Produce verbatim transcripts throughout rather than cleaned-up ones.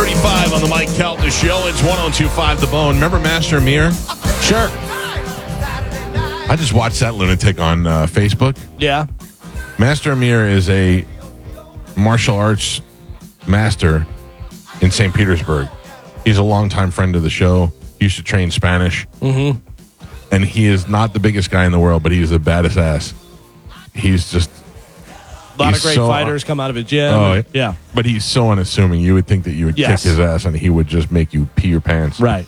thirty-five on the Mike Calta Show. It's one oh two point five The Bone. Remember Master Amir? Sure. I just watched that lunatic on uh, Facebook. Yeah. Master Amir is a martial arts master in Saint Petersburg. He's a longtime friend of the show. He used to train Spanish. Mm-hmm. And he is not the biggest guy in the world, but he's the baddest ass. He's just... A lot he's of great so, fighters come out of a gym. Oh, yeah. But he's so unassuming. You would think that you would Yes. kick his ass and he would just make you pee your pants. Right.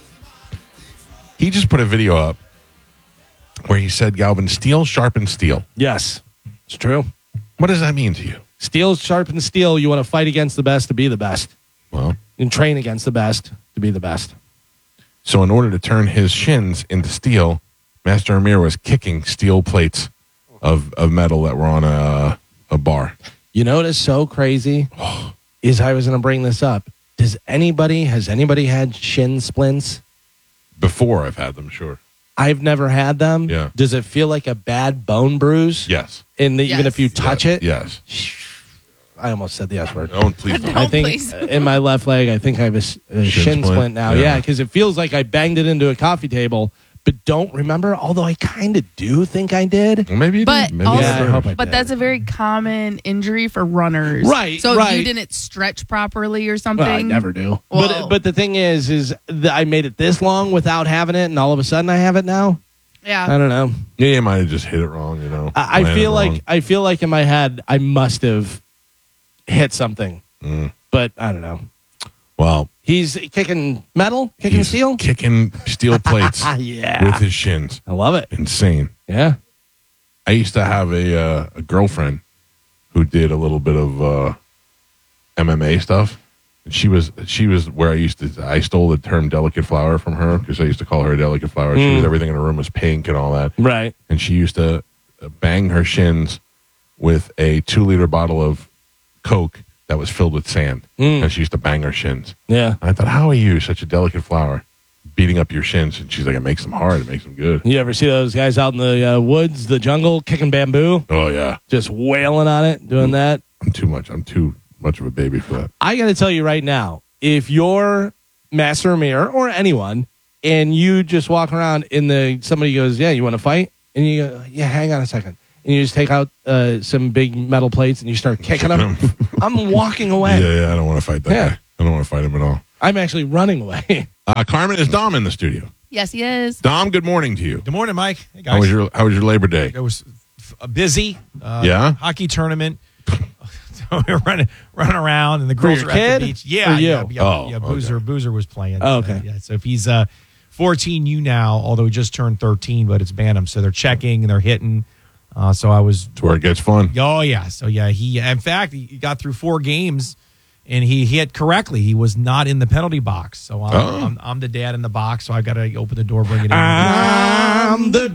He just put a video up where he said, Galvin, steel sharpens steel. Yes. It's true. What does that mean to you? Steel sharpens steel. You want to fight against the best to be the best. Well, And train against the best to be the best. so in order to turn his shins into steel, Master Amir was kicking steel plates of, of metal that were on a, a bar. You know what is so crazy is I was going to bring this up. Does anybody, has anybody had shin splints? Before I've had them, sure. I've never had them. Yeah. Does it feel like a bad bone bruise? Yes. In the, even Yes. if you touch yes. it? Yes. I almost said the S word. No, please don't. I Oh, think please. in my left leg, I think I have a, s- a Shin shin, splint? splint, now. Yeah. Yeah, because it feels like I banged it into a coffee table, but don't remember. Although I kind of do think I did. Well, maybe you But did. Maybe also- you Yeah, I did. hope I But did. that's a very common injury for runners. Right, So right. you didn't stretch properly or something. Well, I never do. Whoa. But but the thing is, is that I made it this long without having it, and all of a sudden I have it now. I Yeah. don't know. Yeah, you might have just hit it wrong, you know. I, I landed feel wrong. like I feel like in my head I must have hit something, Mm. but I don't know. Well, He's kicking metal, kicking he's steel. kicking steel plates Ah, yeah, with his shins. I love it. Insane. Yeah. I used to have a uh, a girlfriend who did a little bit of uh, M M A stuff. And she was she was where I used to I stole the term delicate flower from her because I used to call her a delicate flower. She Mm. was everything in her room was pink and all that. Right. And she used to uh, bang her shins with a two liter bottle of Coke that was filled with sand. Mm. And she used to bang her shins. Yeah. And I thought, how are you such a delicate flower, beating up your shins? And she's like, it makes them hard. It makes them good. You ever see those guys out in the uh, woods, the jungle, kicking bamboo, Oh yeah, just wailing on it, doing that? I'm too much. I'm too much of a baby for that. I got to tell you right now, if you're Master Amir or anyone, and you just walk around in the somebody goes, yeah, you want to fight, and you go, yeah, hang on a second, and you just take out uh, some big metal plates and you start kicking them, I'm walking away. Yeah, yeah. I don't want to fight that Yeah. guy. I don't want to fight him at all. I'm actually running away. Uh, Carmen, is Dom in the studio? Yes, he is. Dom, good morning to you. Good morning, Mike. Hey, guys. How was your How was your Labor Day? It was f- busy. Uh, Yeah? Hockey tournament. So we were running, running around, and the girls your were at kid? the beach. Yeah, Or you? yeah, yeah. Oh, yeah Boozer, okay. Boozer was playing. Oh, okay. Uh, yeah. So if he's uh, fourteen U now, although he just turned thirteen, but it's Bantam, so they're checking and they're hitting. Uh, so I was. It's where it gets fun. Oh yeah. So yeah, he. In fact, he got through four games, and he hit correctly. He was not in the penalty box. So I'm, Oh. I'm, I'm the dad in the box. So I got to open the door, bring it in. I'm the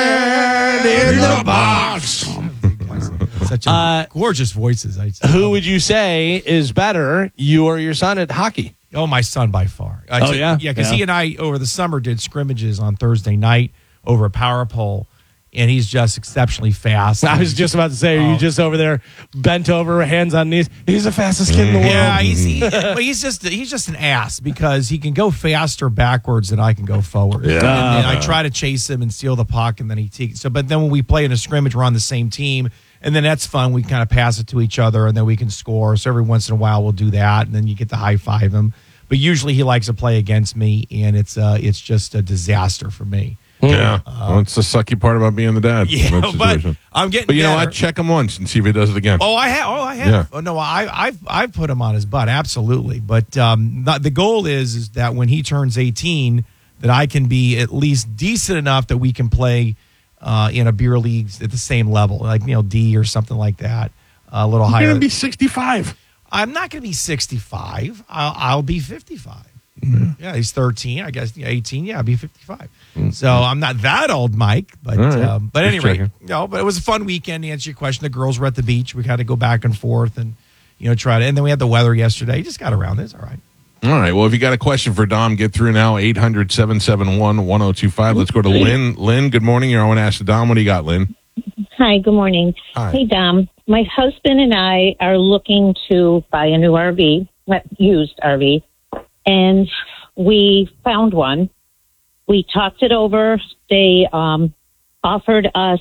dad in the box. Such a Uh, gorgeous voices. I, Who would you say is better, you or your son at hockey? Oh, my son by far. I Oh, took- yeah? Yeah, because Yeah. he and I over the summer did scrimmages on Thursday night over a power pole, and he's just exceptionally fast. I was just about to say, are you Oh. just over there, bent over, hands on knees? He's the fastest kid in the world. Yeah, he's, he, well, he's just he's just an ass because he can go faster backwards than I can go forward. Yeah. And then I try to chase him and steal the puck, and then he takes. So, but then when we play in a scrimmage, we're on the same team, and then that's fun. We kind of pass it to each other, and then we can score. So every once in a while, we'll do that, and then you get to high five him. But usually, he likes to play against me, and it's uh, it's just a disaster for me. Yeah. well, it's the sucky part about being the dad. in Yeah, that but situation. I'm getting. But you know better. what? Check him once and see if he does it again. Oh, I have. Oh, I have. Yeah. Oh, no, I, I've I've put him on his butt, absolutely. But um, not, the goal is is that when he turns eighteen, that I can be at least decent enough that we can play uh, in a beer league at the same level, like you know D or something like that, a little He's higher. going to be sixty-five. I'm not going to be sixty-five. I'll, I'll be fifty-five. Mm-hmm. Yeah, he's thirteen. I guess yeah, eighteen. Yeah, I'll be fifty-five. Mm-hmm. So I'm not that old, Mike. But All right. um, but Just anyway, checking. no. But it was a fun weekend. To answer your question, the girls were at the beach. We had to go back and forth and you know try to. And then we had the weather yesterday. Just got around this. All right. All right. Well, if you got a question for Dom, get through now. eight hundred, seven seven one, one oh two five. Let's go to Lynn. Lynn, good morning. You're on Ask the Dom. What do you got, Lynn? Hi, good morning. Hi. Hey, Dom. My husband and I are looking to buy a new R V, not used R V, and we found one. We talked it over. They um, offered us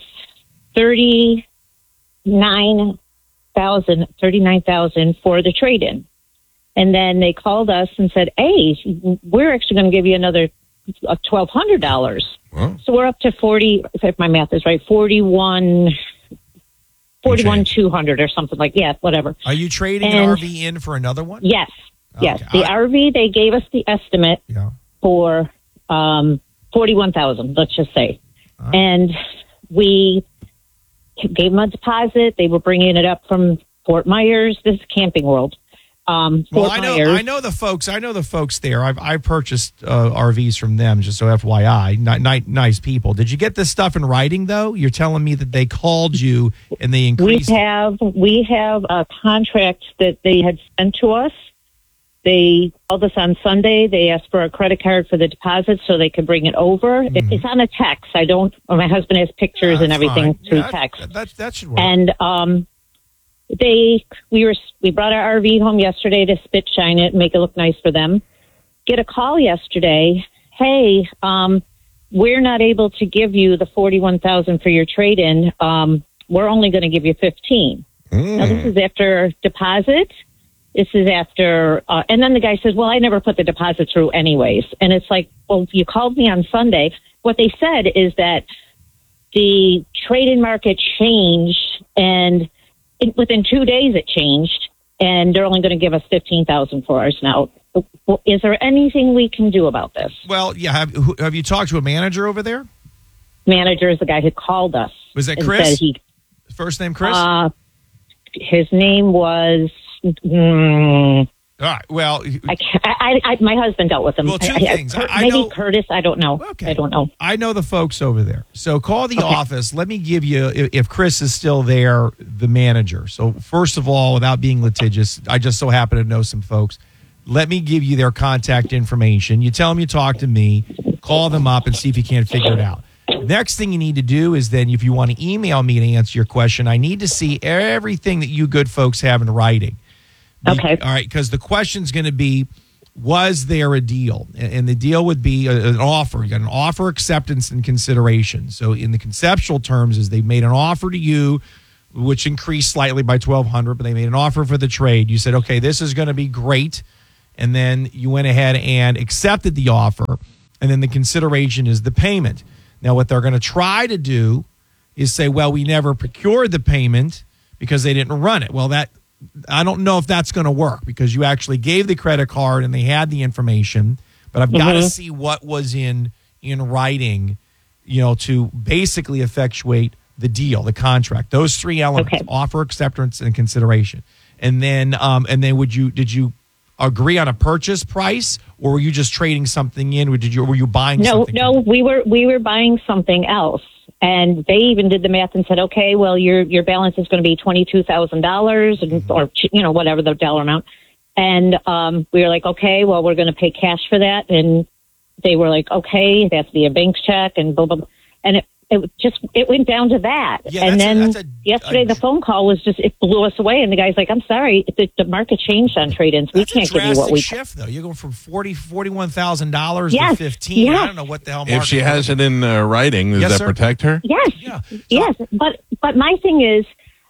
thirty-nine thousand, thirty-nine thousand for the trade-in. And then they called us and said, hey, we're actually going to give you another twelve hundred dollars. Wow. So we're up to forty, if my math is right, forty-one, forty-one two hundred or something like, yeah, whatever. Are you trading And- an R V in for another one? Yes, yes. Okay. The I- R V, they gave us the estimate Yeah. for um, forty-one thousand, let's just say. All right. And we gave them a deposit. They were bringing it up from Fort Myers. This is Camping World. Um, Well, Fort I know, Myers. I know the folks. I know the folks there. I've I purchased uh, R Vs from them. Just so F Y I, ni- ni- nice people. Did you get this stuff in writing though? You're telling me that they called you and they We increased. have we have a contract that they had sent to us. They called us on Sunday. They asked for a credit card for the deposit so they could bring it over. It, it's on a text. I don't. Well, my husband has pictures and That's everything fine. through Yeah, text. That, that that should work. And um, they we were we brought our R V home yesterday to spit shine it and make it look nice for them. Get a call yesterday. Hey, um, we're not able to give you the forty-one thousand for your trade in. Um, we're only going to give you fifteen. Now this is after deposit. This is after, uh, and then the guy says, well, I never put the deposit through anyways. And it's like, well, you called me on Sunday. What they said is that the trade-in market changed, and it, within two days it changed, and they're only going to give us fifteen thousand dollars for ours now. Well, is there anything we can do about this? well, yeah. Have who- have you talked to a manager over there? Manager is the guy who called us. Was that and Chris? said he, First name Chris. uh, his name was, mm, All right. Well, I, can't, I, I, my husband dealt with him. Well, two I- I- things. Cur- I maybe know- Curtis. I don't know. Okay. I don't know. I know the folks over there. So call the Okay. office. Let me give you, if if Chris is still there, the manager. So first of all, without being litigious, I just so happen to know some folks. Let me give you their contact information. You tell them you talk to me, call them up and see if you can't figure it out. Next thing you need to do is then, if you want to email me to answer your question, I need to see everything that you good folks have in writing. Be- Okay. All right, because the question's going to be, was there a deal? And and the deal would be a- an offer. You got an offer, acceptance, and consideration. So in the conceptual terms is they made an offer to you, which increased slightly by twelve hundred, but they made an offer for the trade. You said, okay, this is going to be great. And then you went ahead and accepted the offer. And then the consideration is the payment. Now, what they're going to try to do is say, well, we never procured the payment because they didn't run it. Well, that I don't know if that's going to work because you actually gave the credit card and they had the information, but I've got to Mhm. see what was in in writing, you know, to basically effectuate the deal, the contract. Those three elements: Okay. offer, acceptance, and consideration. And then, um, and then, would you did you agree on a purchase price, or were you just trading something in? Or did you were you buying No, something? no, we were we were buying something else, and they even did the math and said, okay, well, your your balance is going to be twenty two thousand dollars, and or you know whatever the dollar amount. And um, we were like, okay, well, we're going to pay cash for that, and they were like, okay, it has to be a bank check, and blah blah, blah. And it it just it went down to that. Yeah, and that's a- then that's a- yesterday a- the phone call was just it blew us away, and the guy's like, I'm sorry, the, the market changed on trade-ins. We That's can't a give you drastic what we. shift, though. You're going from forty, forty-one thousand dollars Yes, to fifteen. I yes. don't know what the hell. If market she has it in uh, writing, does Yes, that sir. protect her? Yes, Yeah. So- yes, but but my thing is,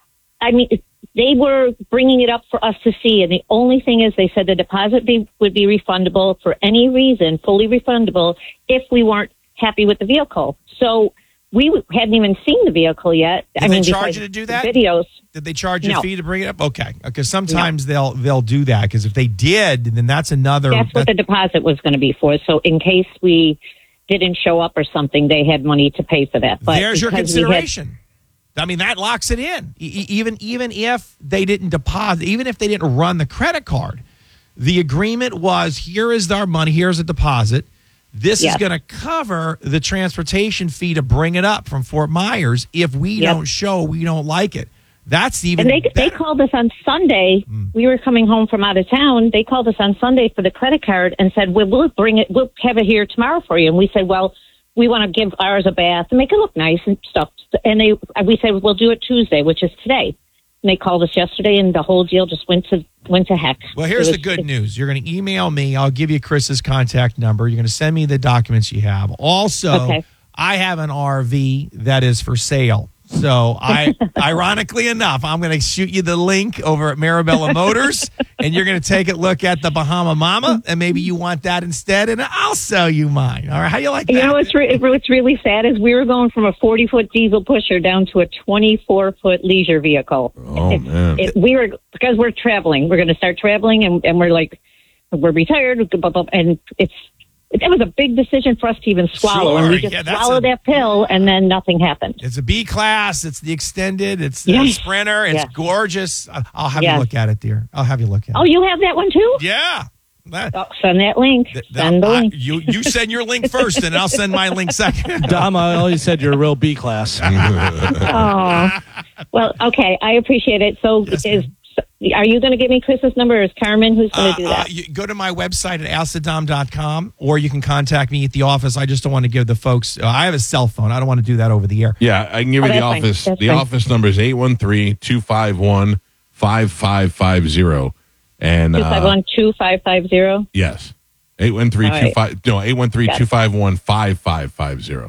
I mean, they were bringing it up for us to see, and the only thing is, they said the deposit be, would be refundable for any reason, fully refundable if we weren't happy with the vehicle. So we hadn't even seen the vehicle yet. Did I they mean, charge besides you to do that? Videos. Did they charge you a No. fee to bring it up? Okay, because sometimes they'll they'll do that. Because if they did, then that's another. That's what the deposit was going to be for. So in case we didn't show up or something, they had money to pay for that. But there's your because we had- consideration. I mean, that locks it in. E- e- even even if they didn't deposit, even if they didn't run the credit card, the agreement was: here is our money, here's a deposit. This Yes. is going to cover the transportation fee to bring it up from Fort Myers. If we Yep. don't show, we don't like it. That's even And they they better. called us on Sunday. Mm. We were coming home from out of town. They called us on Sunday for the credit card and said, "We'll, we'll bring it. We'll have it here tomorrow for you." And we said, "Well, we want to give ours a bath and make it look nice and stuff." And they we said, "We'll do it Tuesday," which is today. and they called us yesterday, and the whole deal just went to went to heck. Well, here's It the was- good it- news. You're going to email me. I'll give you Chris's contact number. You're going to send me the documents you have. Also, Okay. I have an R V that is for sale. So, I, ironically enough, I'm going to shoot you the link over at Marabella Motors, and you're going to take a look at the Bahama Mama, and maybe you want that instead, and I'll sell you mine. All right, how you like that? You know what's re- what's really sad is we were going from a forty foot diesel pusher down to a twenty-four foot leisure vehicle. Oh, It- man. it- we were because we're traveling. We're going to start traveling, and, and we're like, we're retired, blah, blah, and it's it was a big decision for us to even swallow, and we Sure, just yeah, that's swallowed a- that pill, and then nothing happened. It's a B class. It's the extended. It's the Yes. Sprinter. It's Yes. gorgeous. I- I'll have you Yes. look at it, dear. I'll have you look at Oh, it. you have that one too? Yeah. That, Oh, send that link. that- send the I- link. you you send your link first, and I'll send my link second. Dom, I always said you're a real B class. Oh, well, okay. I appreciate it. So, Yes, is are you going to give me Chris's number, or is Carmen who's going Uh, to do uh, that? you go to my website at alcidom dot com, or you can contact me at the office. I just don't want to give the folks. Uh, I have a cell phone. I don't want to do that over the air. Yeah, I can give Oh, you the that's fine. office. That's The fine. office number is eight one three, two five one, five five five zero. And Two five uh, one two five five zero. yes, eight one three two five no eight one three two five one five five five zero.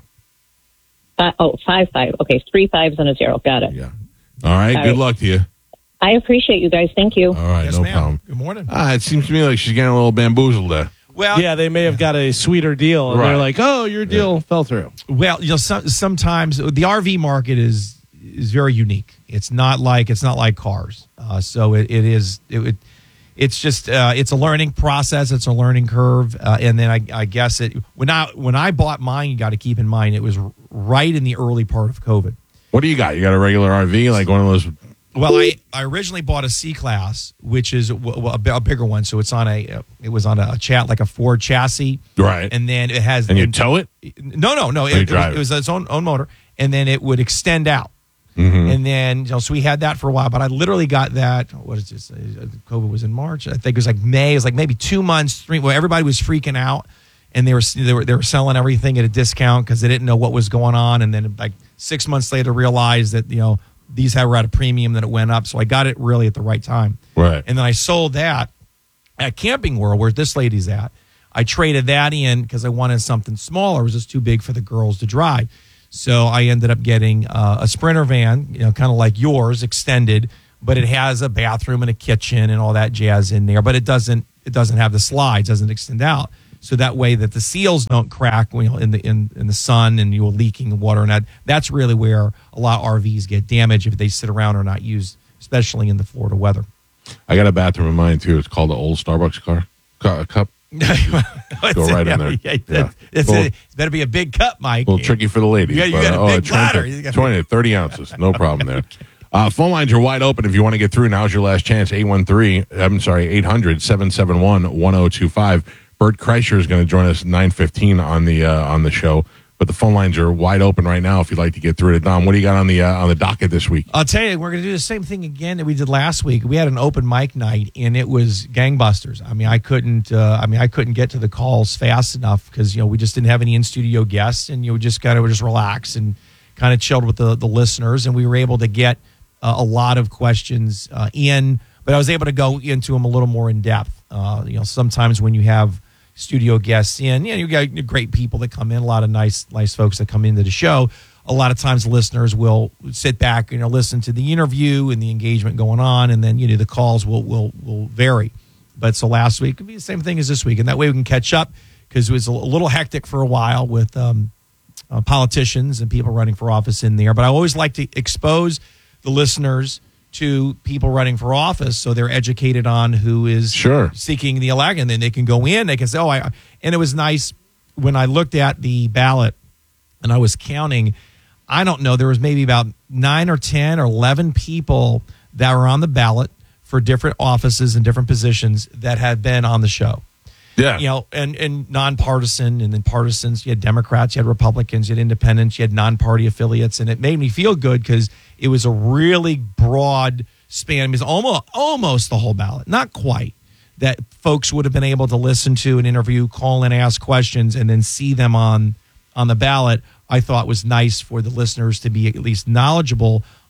Uh, oh, five five. Okay, three fives and a zero. Got it. Yeah. All right. All good right. luck to you. I appreciate you guys. Thank you. All right. Yes, no ma'am. problem. Good morning. Ah, it seems to me like she's getting a little bamboozled there. Well, Yeah, they may have got a sweeter deal, and Right. they're like, "Oh, your deal fell through." Well, you know, some, sometimes the R V market is is very unique. It's not like it's not like cars. Uh, so it, it is it, it it's just uh, it's a learning process. It's a learning curve, uh, and then I, I guess it when I when I bought mine, you got to keep in mind it was r- right in the early part of COVID. What do you got? You got a regular R V, like one of those? Well, I, I originally bought a C class, which is a, a, a bigger one. So it's on a it was on a chat like a Ford chassis, Right. and then it has And you tow it? No, no, no. you It, it, drive was, it was its own own motor, and then it would extend out. Mm-hmm. And then, you know, so we had that for a while, but I literally got that. What is this? Uh, COVID was in March. I think it was like May. It was like maybe two months, three. Well, everybody was freaking out, and they were they were they were selling everything at a discount because they didn't know what was going on. And then, like six months later, realized that you know these had were at a premium, that it went up. So I got it really at the right time. Right. And then I sold that at Camping World, where this lady's at. I traded that in because I wanted something smaller. It was just too big for the girls to drive. So I ended up getting uh, a Sprinter van, you know, kind of like yours, extended, but it has a bathroom and a kitchen and all that jazz in there. But it doesn't it doesn't have the slides, doesn't extend out. So that way that the seals don't crack, you know, in the in, in the sun and you're leaking water, and that that's really where a lot of R Vs get damaged if they sit around or not used, especially in the Florida weather. I got a bathroom in mine too. It's called the old Starbucks car cu- cup. Go right in there. Yeah, Yeah. it's, it's, Well- it better be a big cup, Mike. A little tricky for the ladies. Yeah, you but, got a uh, big it's twenty, bladder. You got- twenty, thirty ounces. No problem there. Uh, phone lines are wide open if you want to get through. Now's your last chance. eight one three, I'm sorry, eight hundred, seven seven one, one oh two five. Bert Kreischer is going to join us at nine fifteen on the uh, on the show. But the phone lines are wide open right now if you'd like to get through to Dom. What do you got on the uh, on the docket this week? I'll tell you, we're going to do the same thing again that we did last week. We had an open mic night, and it was gangbusters. I mean, I couldn't. Uh, I mean, I couldn't get to the calls fast enough because you know we just didn't have any in studio guests, and you know, just kind of just relax and kind of chilled with the the listeners, and we were able to get uh, a lot of questions uh, in. But I was able to go into them a little more in depth. Uh, you know, sometimes when you have studio guests in, you know, you got great people that come in, a lot of nice, nice folks that come into the show. A lot of times listeners will sit back, you know, listen to the interview and the engagement going on, and then, you know, the calls will will will vary. But so last week could be the same thing as this week, and that way we can catch up because it was a little hectic for a while with um, uh, politicians and people running for office in there. But I always like to expose the listeners to people running for office so they're educated on who is Sure. seeking the election. And then they can go in, they can say, oh, I, and it was nice when I looked at the ballot and I was counting, I don't know, there was maybe about nine or ten or eleven people that were on the ballot for different offices and different positions that had been on the show. Yeah. You know, and, and nonpartisan, and then partisans. You had Democrats, you had Republicans, you had independents, you had non-party affiliates, and it made me feel good because it was a really broad span. It was almost almost the whole ballot, not quite. That folks would have been able to listen to an interview, call in, ask questions, and then see them on on the ballot. I thought was nice for the listeners to be at least knowledgeable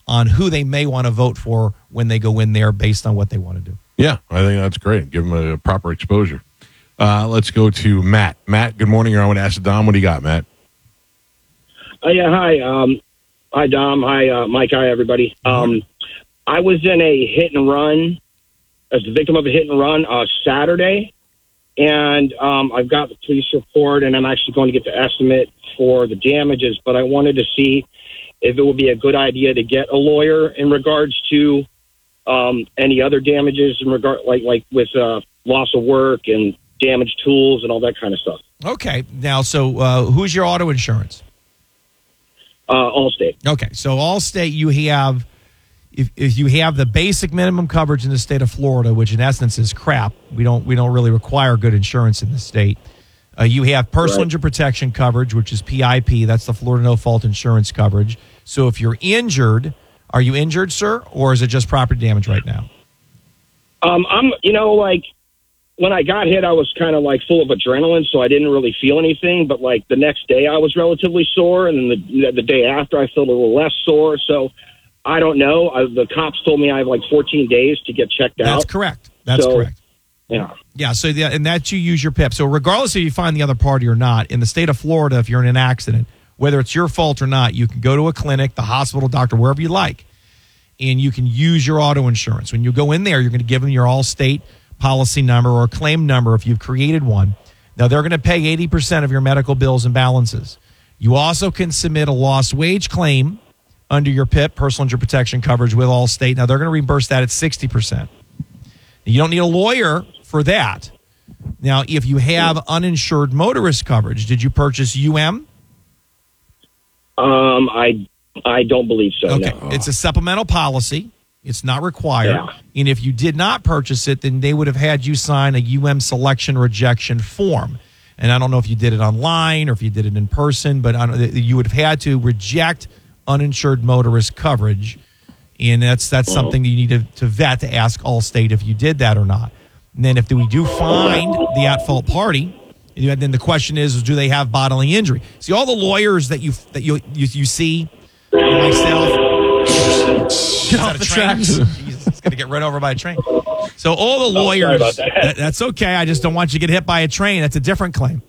on who they may want to vote for when they go in there based on what they want to do. Yeah, I think that's great. Give them a proper exposure. Uh, let's go to Matt. Matt, good morning. You're on with Acid Dom. What do you got, Matt? Oh, yeah, hi. Um, hi, Dom. Hi, uh, Mike. Hi, everybody. Um, I was in a hit and run, as the victim of a hit and run uh, Saturday, and um, I've got the police report, and I'm actually going to get the estimate for the damages, but I wanted to see if it would be a good idea to get a lawyer in regards to um, any other damages in regard, like like with uh, loss of work and damaged tools and all that kind of stuff. Okay. Now, so uh, who's your auto insurance? Uh, Allstate. Okay. So Allstate, you have, if, if you have the basic minimum coverage in the state of Florida, which in essence is crap, we don't we don't really require good insurance in the state. Uh, you have personal Right. injury protection coverage, which is P I P. That's the Florida No Fault Insurance coverage. So if you're injured, are you injured, sir, or is it just property damage right now? Um, I'm, you know, like when I got hit, I was kind of like full of adrenaline, so I didn't really feel anything. But like the next day, I was relatively sore, and then the the day after, I felt a little less sore. So I don't know. I, the cops told me I have like fourteen days to get checked out. That's correct. That's So- correct. Yeah. Yeah, so the, and that you use your P I P. So regardless if you find the other party or not, in the state of Florida, if you're in an accident, whether it's your fault or not, you can go to a clinic, the hospital, doctor, wherever you like, and you can use your auto insurance. When you go in there, you're going to give them your Allstate policy number or claim number if you've created one. Now, they're going to pay eighty percent of your medical bills and balances. You also can submit a lost wage claim under your P I P, personal injury protection coverage with Allstate. Now, they're going to reimburse that at sixty percent. You don't need a lawyer for that. Now, if you have uninsured motorist coverage, did you purchase U M? Um, I I don't believe so. Okay. No. It's a supplemental policy. It's not required. Yeah. And if you did not purchase it, then they would have had you sign a U M selection rejection form. And I don't know if you did it online or if you did it in person, but I don't, you would have had to reject uninsured motorist coverage. And that's that's something that you need to, to vet to ask Allstate if you did that or not. And then if we do find the at-fault party, then the question is, is do they have bodily injury? See, all the lawyers that you that you you, you see, myself, Get off the tracks. Jesus, it's going to get run over by a train. So all the Oh, sorry lawyers, about that. that- that's okay. I just don't want you to get hit by a train. That's a different claim.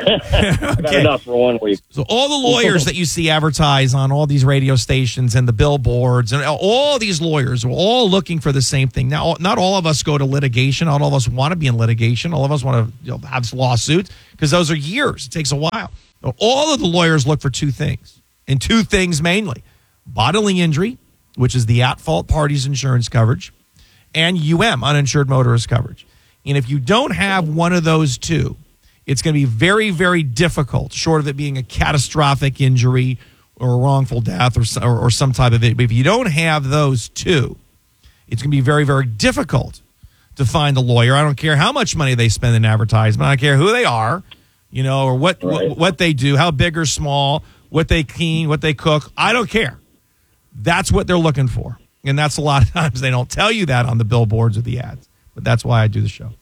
Got Okay. enough for one week. So all the lawyers that you see advertise on all these radio stations and the billboards and all these lawyers are all looking for the same thing. Now, not all of us go to litigation. Not all of us want to be in litigation. All of us want to you know, have lawsuits because those are years. It takes a while. But all of the lawyers look for two things, and two things mainly: bodily injury, which is the at-fault party's insurance coverage, and U M, uninsured motorist coverage. And if you don't have one of those two, it's going to be very, very difficult, short of it being a catastrophic injury or a wrongful death or, so- or, or some type of it. But if you don't have those two, it's going to be very, very difficult to find a lawyer. I don't care how much money they spend in advertisement. I don't care who they are, you know, or what, Right. what, what they do, how big or small, what they clean, what they cook. I don't care. That's what they're looking for. And that's a lot of times they don't tell you that on the billboards or the ads. But that's why I do the show.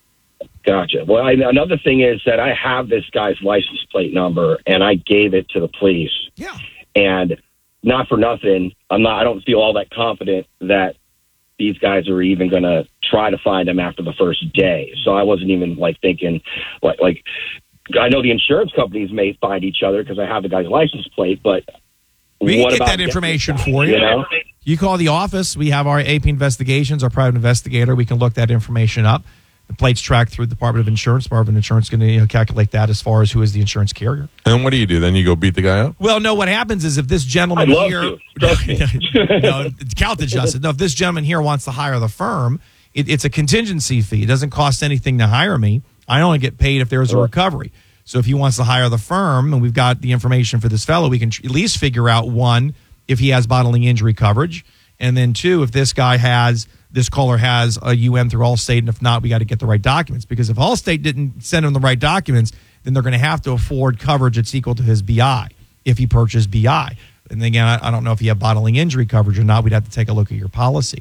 Gotcha. Well, I, another thing is that I have this guy's license plate number, and I gave it to the police. Yeah. And not for nothing, I'm not. I don't feel all that confident that these guys are even going to try to find him after the first day. So I wasn't even like thinking, like, like I know the insurance companies may find each other because I have the guy's license plate, but We can what get about that getting information this guy, for you. You know? You call the office. We have our A P Investigations, our private investigator. We can look that information up. The plate's tracked through the Department of Insurance. Department of Insurance is going to you know, calculate that as far as who is the insurance carrier. And what do you do? Then you go beat the guy up? Well, no, what happens is if this gentleman I'd love here. to. Trust me. no, count it, Justin. No, if this gentleman here wants to hire the firm, it, it's a contingency fee. It doesn't cost anything to hire me. I only get paid if there's a recovery. So if he wants to hire the firm and we've got the information for this fellow, we can tr- at least figure out, one, if he has bodily injury coverage, and then two, if this guy has, this caller has a U M through Allstate, and if not, we got to get the right documents. Because if Allstate didn't send him the right documents, then they're going to have to afford coverage that's equal to his B I if he purchased B I. And again, I, I don't know if you have bodily injury coverage or not. We'd have to take a look at your policy.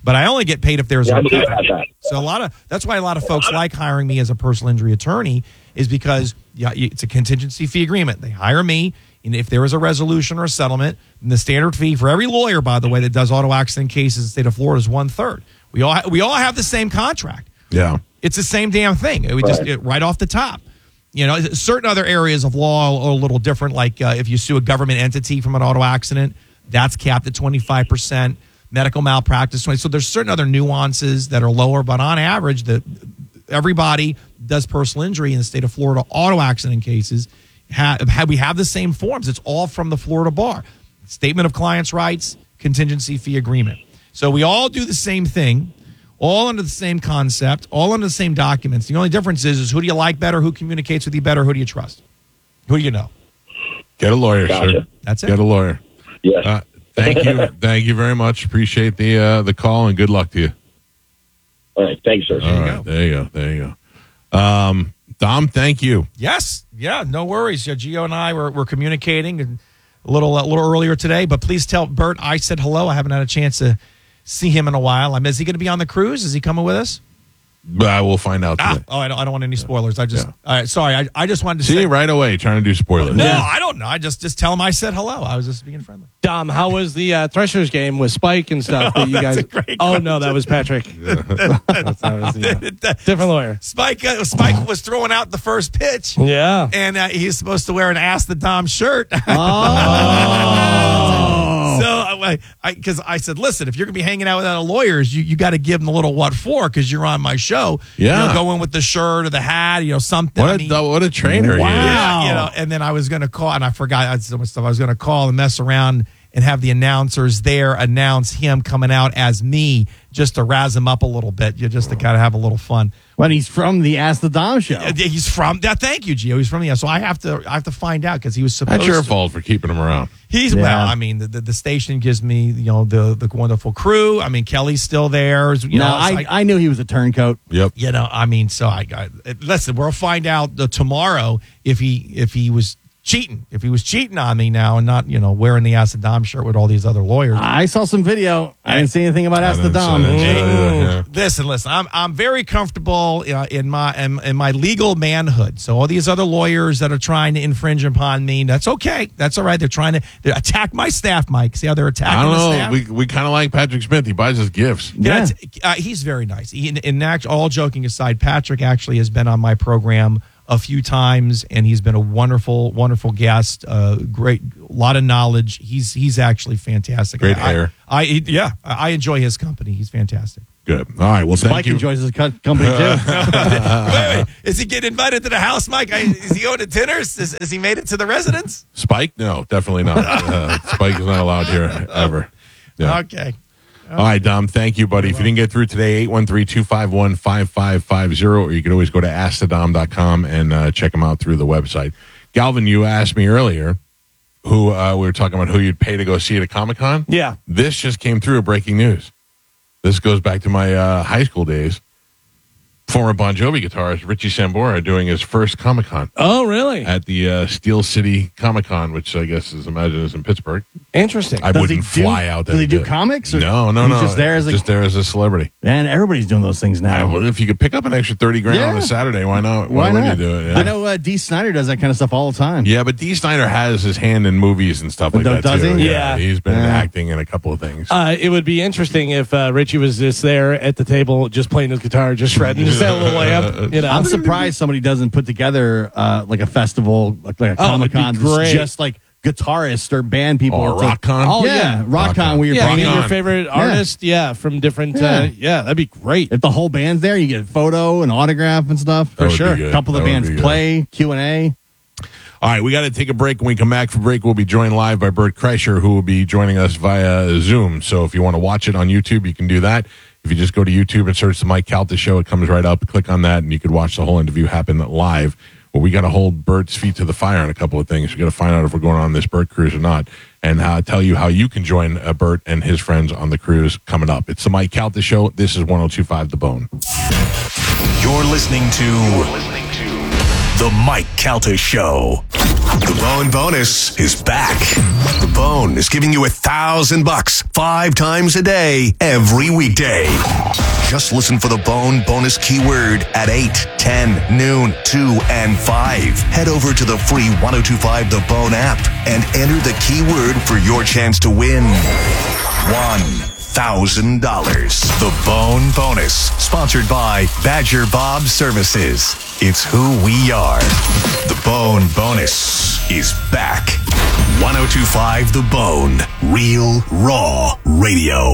but I only get paid if there's Yeah, a I believe about that. So a lot of that's why a lot of folks like hiring me as a personal injury attorney is because yeah, you- it's a contingency fee agreement. They hire me, and if there is a resolution or a settlement, then the standard fee for every lawyer, by the way, that does auto accident cases in the state of Florida is one third. We all ha- we all have the same contract. Yeah. It's the same damn thing. It would just Right. it, right off the top. You know, certain other areas of law are a little different. Like uh, if you sue a government entity from an auto accident, that's capped at twenty-five percent. Medical malpractice, twenty. So there's certain other nuances that are lower, but on average, the everybody does personal injury in the state of Florida auto accident cases. Have, have we have the same forms? It's all from the Florida bar. Statement of client's rights, contingency fee agreement. So we all do the same thing, all under the same concept, all under the same documents. The only difference is, is who do you like better, who communicates with you better, who do you trust? Who do you know? Get a lawyer, Gotcha. sir. That's it. Get a lawyer. Yes. Uh, thank you. Thank you very much. Appreciate the uh, the call, and good luck to you. All right. Thanks, sir. All right. There you go. There you go. Um, Dom, thank you. Yes. Yeah, no worries. Yeah, Gio and I were, were communicating a little a little earlier today, but please tell Bert I said hello. I haven't had a chance to see him in a while. I mean, is he going to be on the cruise? Is he coming with us? But I will find out Ah, today. oh, I don't, I don't want any spoilers. I just, Yeah. all right, sorry. I, I just wanted to See, say. right away, trying to do spoilers. No, I don't know. I just just tell him I said hello. I was just being friendly. Dom, how was the uh, Threshers game with Spike and stuff that you that's guys? a great Oh no, that was Patrick. That's- that was, yeah. Different lawyer. Spike uh, Spike was throwing out the first pitch, Yeah. and uh, he's supposed to wear an Ask the Dom shirt. Oh. So I, I, because I said, listen, if you're gonna be hanging out with other lawyers, you, you got to give them the little what for, because you're on my show. Yeah. you know, go in with the shirt or the hat, you know, something. What I a mean, what a trainer! he is. yeah, you know. And then I was gonna call, and I forgot I had so much stuff. I was gonna call and mess around and have the announcers there announce him coming out as me, just to razz him up a little bit, you just to kind of have a little fun. When he's from the Ask the Dom show. Uh, He's from that. Thank you, Gio. He's from the. So I have to. I have to find out because he was supposed. That's your to. fault for keeping him around. He's Yeah. well. I mean, the, the the station gives me you know the the wonderful crew. I mean, Kelly's still there. You no, know, I, it's like- I knew he was a turncoat. Yep. you know. I mean, so I got. Listen, we'll find out uh, tomorrow if he if he was cheating. If he was cheating on me now and not you know wearing the Ask the Dom shirt with all these other lawyers. I saw some video. I didn't see anything about I Ask the didn't say Dom. that. Yeah. Listen, listen. I'm I'm very comfortable uh, in my in, in my legal manhood. So all these other lawyers that are trying to infringe upon me, that's okay. That's all right. They're trying to they attack my staff, Mike. See how they're attacking I don't the know. staff? We we kind of like Patrick Smith. He buys us gifts. Can I Yeah. t- uh, he's very nice. He, in, in act, all joking aside, Patrick actually has been on my program a few times, and he's been a wonderful, wonderful guest. Uh, great, a lot of knowledge. He's he's actually fantastic. Great I, hair. I, I yeah, I enjoy his company. He's fantastic. Good. All right. Well, thank Spike you. enjoys his co- company too. wait, wait, is he getting invited to the house, Mike? I, is he going to dinners? Is, has he made it to the residence? Spike? No, definitely not. Uh, Spike is not allowed here ever. Yeah. Okay. All right, Dom. Thank you, buddy. If you didn't get through today, eight one three, two five one, five five five zero, or you can always go to ask the dom dot com and uh, check them out through the website. Galvin, you asked me earlier who uh, we were talking about who you'd pay to go see at a Comic Con. Yeah. This just came through, breaking news. This goes back to my uh, high school days. Former Bon Jovi guitarist Richie Sambora doing his first Comic Con Oh, really? at the uh, Steel City Comic Con, which I guess is imagine is in Pittsburgh. Interesting. I Does wouldn't he do- fly out there. does he to do comics, or No, no, he's no. just there as a- just there as a celebrity. Man, everybody's doing those things Yeah, now. well, if you could pick up an extra thirty grand on Yeah. a Saturday, why not? Why wouldn't not? you do it? Yeah. I know uh, Dee Snider does that kind of stuff all the time. Yeah, but Dee Snider has his hand in movies and stuff like Does that too. he? Yeah. he's been Yeah. acting in a couple of things. Uh, it would be interesting if uh, Richie was just there at the table, just playing his guitar, just shredding, just that little lamp. You know, I'm surprised somebody doesn't put together uh, like a festival, like, like a Oh, it'd Comic be Con, great. just like guitarists or band people. Or It's like- Rock Con? Oh, Oh, yeah. yeah. Rock Rock Con, Con. where you're Yeah, bringing get on. your favorite artist. Yeah, from different. Yeah. Uh, yeah, that'd be great. If the whole band's there, you get a photo and autograph and stuff. That would be good. A couple of That the would bands be good. play, Q and A. All right, we got to take a break. When we come back from break, we'll be joined live by Bert Kreischer, who will be joining us via Zoom. So if you want to watch it on YouTube, you can do that. If you just go to YouTube and search the Mike Calta Show, it comes right up. Click on that, and you could watch the whole interview happen live. Well, we got to hold Bert's feet to the fire on a couple of things. We got to find out if we're going on this Bert cruise or not, and uh, tell you how you can join uh, Bert and his friends on the cruise coming up. It's the Mike Calta Show. This is one oh two point five The Bone. You're listening to The Mike Calta Show. The Bone Bonus is back. The Bone is giving you a thousand bucks five times a day, every weekday. Just listen for the Bone Bonus keyword at eight, ten, noon, two, and five. Head over to the free ten twenty-five The Bone app and enter the keyword for your chance to win one thousand dollars. The Bone Bonus, sponsored by Badger Bob Services. It's who we are. The Bone Bonus is back. ten twenty-five The Bone. Real, raw radio.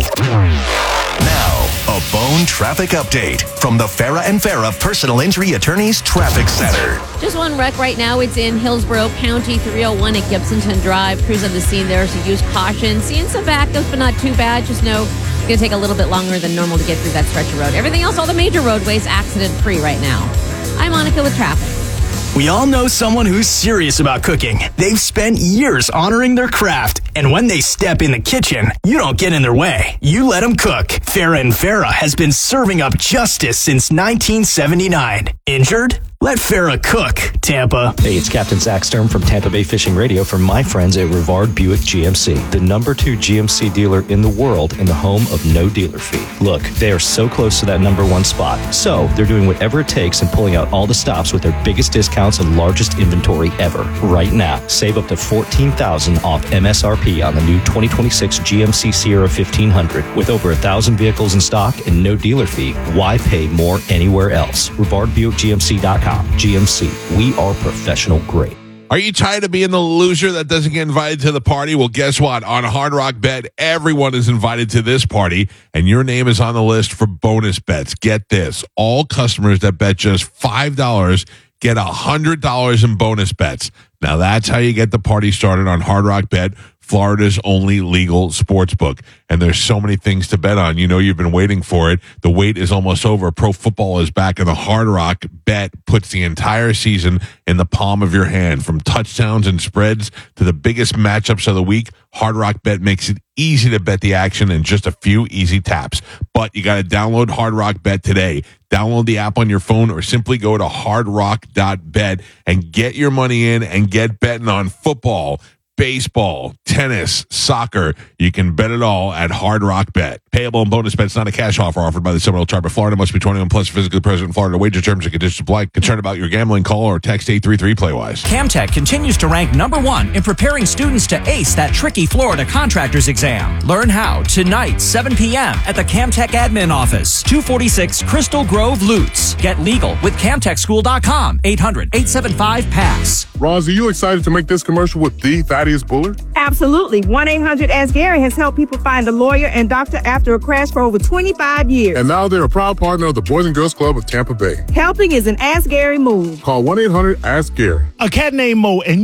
Now, a Bone traffic update from the Farah and Farah Personal Injury Attorneys Traffic Center. Just one wreck right now. It's in Hillsborough County, three oh one at Gibsonton Drive. Crews on the scene there, so use caution. Seeing some backups, but not too bad. Just know it's going to take a little bit longer than normal to get through that stretch of road. Everything else, all the major roadways, accident-free right now. I'm Monica with traffic. We all know someone who's serious about cooking. They've spent years honoring their craft, and when they step in the kitchen, you don't get in their way. You let them cook. Farah and Farah has been serving up justice since nineteen seventy-nine. Injured? Let Farah cook, Tampa. Hey, it's Captain Zach Stern from Tampa Bay Fishing Radio for my friends at Rivard Buick G M C, the number two G M C dealer in the world and the home of no dealer fee. Look, they are so close to that number one spot, so they're doing whatever it takes and pulling out all the stops with their biggest discounts and largest inventory ever. Right now, save up to fourteen thousand dollars off M S R P on the new twenty twenty-six G M C Sierra fifteen hundred. With over a thousand vehicles in stock and no dealer fee, why pay more anywhere else? Rivard Buick G M C dot com. G M C, we are professional grade. Are you tired of being the loser that doesn't get invited to the party? Well, guess what? On Hard Rock Bet, everyone is invited to this party, and your name is on the list for bonus bets. Get this. All customers that bet just five dollars get one hundred dollars in bonus bets. Now, that's how you get the party started on Hard Rock Bet, Florida's only legal sports book. And there's so many things to bet on. You know, you've been waiting for it. The wait is almost over. Pro football is back, and the Hard Rock Bet puts the entire season in the palm of your hand. From touchdowns and spreads to the biggest matchups of the week, Hard Rock Bet makes it easy to bet the action in just a few easy taps. But you got to download Hard Rock Bet today. Download the app on your phone or simply go to hard rock dot bet and get your money in and get betting on football, baseball, tennis, soccer. You can bet it all at Hard Rock Bet. Payable and bonus bets, not a cash offer offered by the Seminole Tribe of Florida. Must be twenty-one plus, physically present in Florida. Wager terms and conditions apply. Concerned about your gambling? Call or text eight three three play wise. Camtech continues to rank number one in preparing students to ace that tricky Florida contractor's exam. Learn how tonight, seven p.m. at the Camtech admin office, two forty-six Crystal Grove, Lutz. Get legal with camtech school dot com, eight hundred, eight seven five, pass. Roz, are you excited to make this commercial with the Thaddeus Bullard? Absolutely. one eight hundred ask Gary has helped people find a lawyer and doctor after a crash for over twenty-five years. And now they're a proud partner of the Boys and Girls Club of Tampa Bay. Helping is an Ask Gary move. Call one eight hundred ask Gary. A cat named Mo and